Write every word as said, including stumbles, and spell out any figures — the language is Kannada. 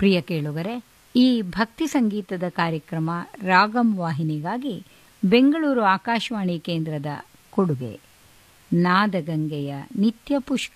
ಪ್ರಿಯ ಕೇಳುಗರೆ, ಈ ಭಕ್ತಿ ಸಂಗೀತದ ಕಾರ್ಯಕ್ರಮ ರಾಗಂ ವಾಹಿನಿಗಾಗಿ ಬೆಂಗಳೂರು ಆಕಾಶವಾಣಿ ಕೇಂದ್ರದ ಕೊಡುಗೆ. ನಾದಗಂಗೆಯ ನಿತ್ಯ ಪುಷ್ಕರ